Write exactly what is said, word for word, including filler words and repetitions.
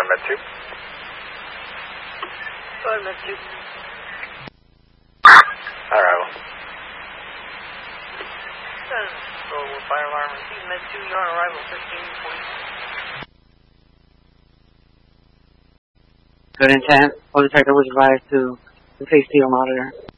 Med two. Go ahead, Med two. Arrival. So, fire alarm received. Med two, you're on arrival, fifteen point. Good intent. Full detector was advised to face steel monitor.